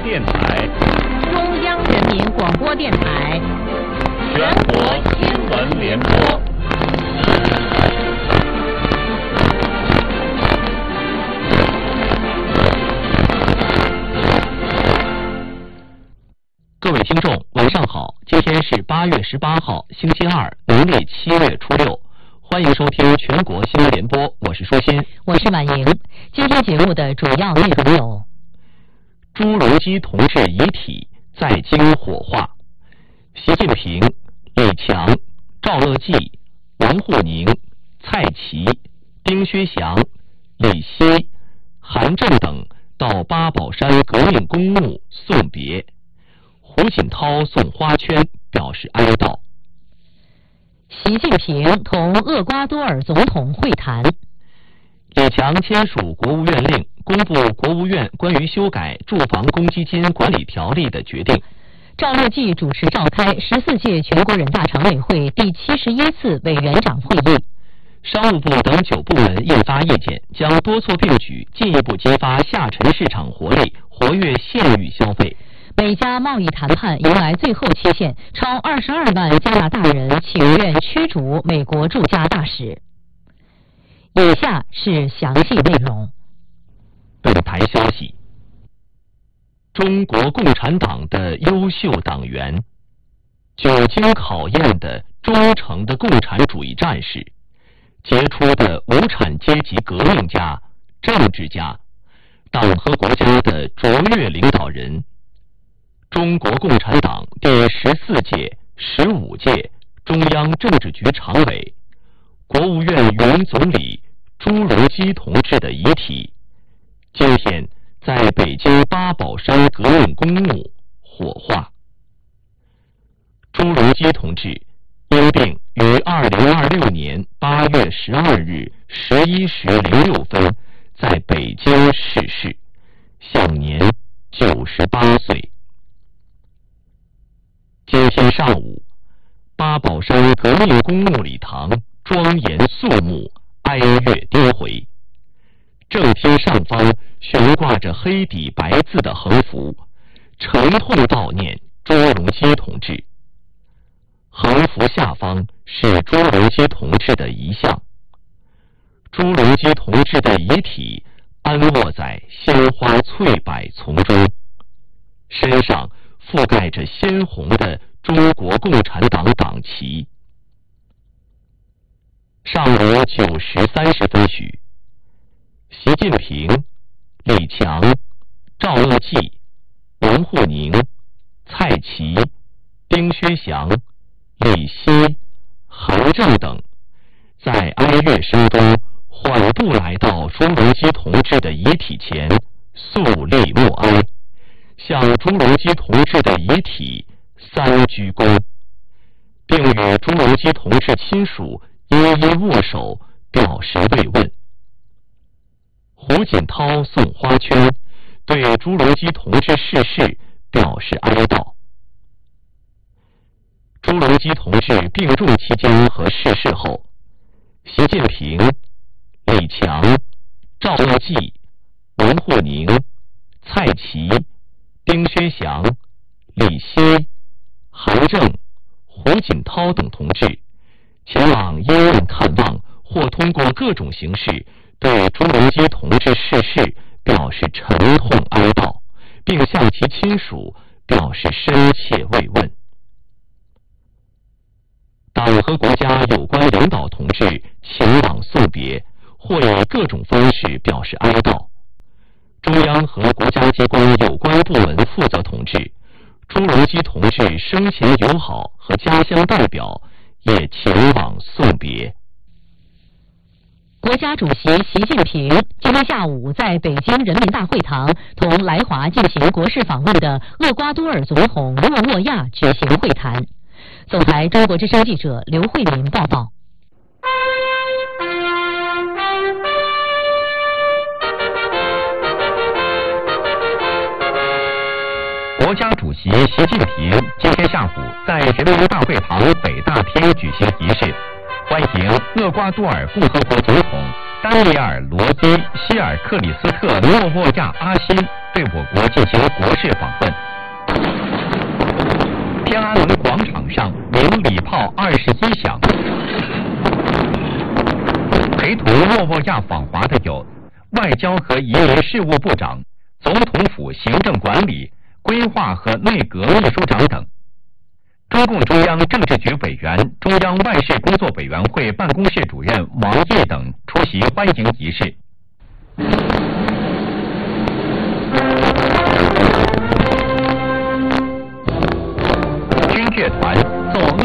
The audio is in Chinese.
电台、 中央人民广播电台、 全国新闻联播。 各位听众，晚上好！今天是8月18号，星期二，农历7月初6。欢迎收听全国新闻联播，我是舒心， 我是婉莹。今天节目的主要内容有： 朱镕基同志遗体在京火化，习近平、李强、赵乐际、王沪宁、蔡奇、丁薛祥、李希、韩正等到八宝山革命公墓送别，胡锦涛送花圈表示哀悼。 习近平同厄瓜多尔总统会谈。 李强签署国务院令，公布国务院关于修改住房公积金管理条例的决定。 赵乐际主持召开14届全国人大常委会第71次委员长会议。 商务部等9部门印发意见，将多措并举，进一步激发下沉市场活力，活跃县域消费。 美加贸易谈判迎来最后期限，超22万加拿大人请愿驱逐美国驻加大使。以下是详细内容。 本台消息：中国共产党的优秀党员，久经考验的忠诚的共产主义战士，杰出的无产阶级革命家、政治家，党和国家的卓越领导人，中国共产党第14届、15届中央政治局常委、国务院原总理朱镕基同志的遗体，今天在北京八宝山革命公墓火化。朱镕基同志因病于2026年8月12日11时06分在北京逝世，享年98岁。今天上午，八宝山革命公墓礼堂庄严肃穆，哀乐颠回。正厅上方悬挂着黑底白字的横幅，沉痛悼念朱镕基同志。横幅下方是朱镕基同志的遗像。朱镕基同志的遗体安卧在鲜花翠柏丛中，身上覆盖着鲜红的中国共产党党旗。上午9时30分许，习近平、李强、赵乐际、王沪宁、蔡奇、丁薛祥、李希、韩正等在哀乐声中缓步来到朱镕基同志的遗体前，肃立默哀，向朱镕基同志的遗体3鞠躬，并与朱镕基同志亲属一一握手，表示慰问。胡锦涛送花圈，对朱镕基同志逝世表示哀悼。朱镕基同志病重期间和逝世后，习近平、李强、赵乐际、王沪宁、蔡奇、丁薛祥、李希、韩正、胡锦涛等同志前往医院看望，或通过各种形式对朱镕基同志逝世表示沉痛哀悼，并向其亲属表示深切慰问。党和国家有关领导同志前往送别，或以各种方式表示哀悼。中央和国家机关有关部门负责同志、朱镕基同志生前友好和家乡代表也前往送别。 国家主席习近平今天下午在北京人民大会堂同来华进行国事访问的厄瓜多尔总统沃诺亚举行会谈。总台中国之声记者刘慧玲报道。 国家主席习近平今天下午在人民大会堂北大厅举行仪式，欢迎厄瓜多尔共和国总统丹尼尔·罗基·希尔克里斯特·诺沃亚阿辛对我国进行国事访问。天安门广场上鸣礼炮21响。陪同诺沃亚访华的有外交和移民事务部长、总统府行政管理、规划和内阁秘书长等。中共中央政治局委员、中央外事工作委员会办公室主任王毅等出席欢迎仪式。